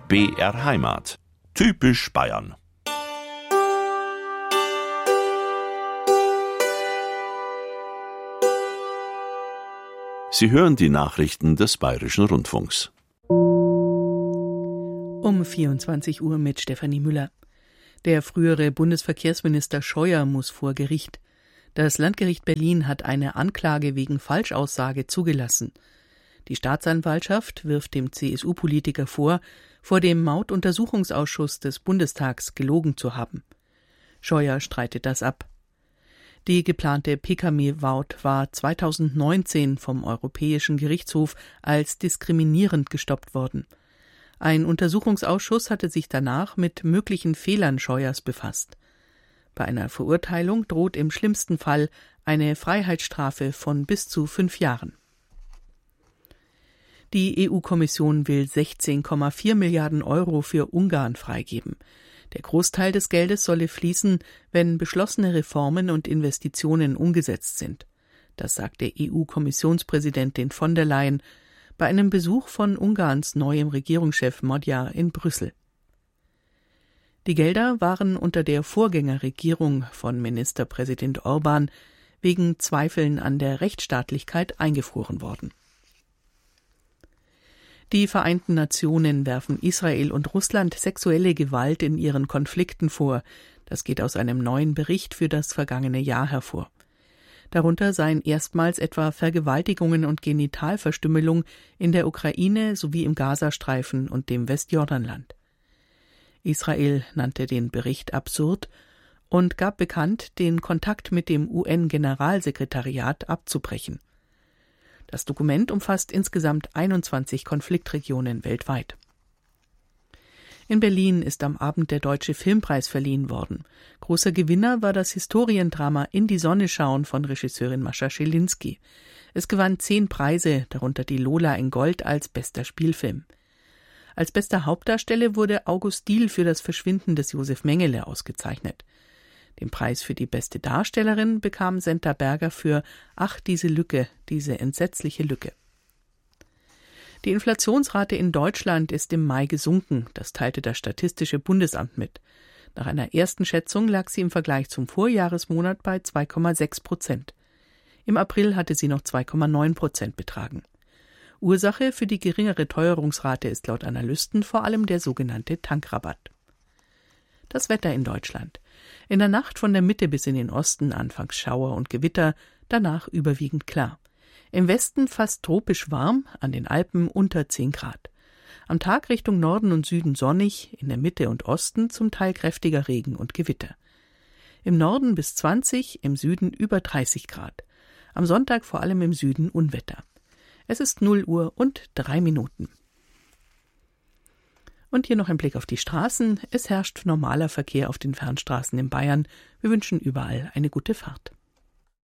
BR Heimat. Typisch Bayern. Sie hören die Nachrichten des Bayerischen Rundfunks. Um 24 Uhr mit Stefanie Müller. Der frühere Bundesverkehrsminister Scheuer muss vor Gericht. Das Landgericht Berlin hat eine Anklage wegen Falschaussage zugelassen. Die Staatsanwaltschaft wirft dem CSU-Politiker vor dem Mautuntersuchungsausschuss des Bundestags gelogen zu haben. Scheuer streitet das ab. Die geplante Pkw-Maut war 2019 vom Europäischen Gerichtshof als diskriminierend gestoppt worden. Ein Untersuchungsausschuss hatte sich danach mit möglichen Fehlern Scheuers befasst. Bei einer Verurteilung droht im schlimmsten Fall eine Freiheitsstrafe von bis zu 5 Jahren. Die EU-Kommission will 16,4 Milliarden Euro für Ungarn freigeben. Der Großteil des Geldes solle fließen, wenn beschlossene Reformen und Investitionen umgesetzt sind. Das sagte EU-Kommissionspräsidentin von der Leyen bei einem Besuch von Ungarns neuem Regierungschef Magyar in Brüssel. Die Gelder waren unter der Vorgängerregierung von Ministerpräsident Orbán wegen Zweifeln an der Rechtsstaatlichkeit eingefroren worden. Die Vereinten Nationen werfen Israel und Russland sexuelle Gewalt in ihren Konflikten vor. Das geht aus einem neuen Bericht für das vergangene Jahr hervor. Darunter seien erstmals etwa Vergewaltigungen und Genitalverstümmelung in der Ukraine sowie im Gazastreifen und dem Westjordanland. Israel nannte den Bericht absurd und gab bekannt, den Kontakt mit dem UN-Generalsekretariat abzubrechen. Das Dokument umfasst insgesamt 21 Konfliktregionen weltweit. In Berlin ist am Abend der Deutsche Filmpreis verliehen worden. Großer Gewinner war das Historiendrama In die Sonne schauen von Regisseurin Mascha Schilinski. Es gewann 10 Preise, darunter die Lola in Gold als bester Spielfilm. Als bester Hauptdarsteller wurde August Diehl für das Verschwinden des Josef Mengele ausgezeichnet. Den Preis für die beste Darstellerin bekam Senta Berger für »Ach, diese Lücke, diese entsetzliche Lücke«. Die Inflationsrate in Deutschland ist im Mai gesunken, das teilte das Statistische Bundesamt mit. Nach einer ersten Schätzung lag sie im Vergleich zum Vorjahresmonat bei 2,6%. Im April hatte sie noch 2,9% betragen. Ursache für die geringere Teuerungsrate ist laut Analysten vor allem der sogenannte Tankrabatt. Das Wetter in Deutschland. In der Nacht von der Mitte bis in den Osten anfangs Schauer und Gewitter, danach überwiegend klar. Im Westen fast tropisch warm, an den Alpen unter 10 Grad. Am Tag Richtung Norden und Süden sonnig, in der Mitte und Osten zum Teil kräftiger Regen und Gewitter. Im Norden bis 20, im Süden über 30 Grad. Am Sonntag vor allem im Süden Unwetter. Es ist 0 Uhr und 3 Minuten. Und hier noch ein Blick auf die Straßen. Es herrscht normaler Verkehr auf den Fernstraßen in Bayern. Wir wünschen überall eine gute Fahrt.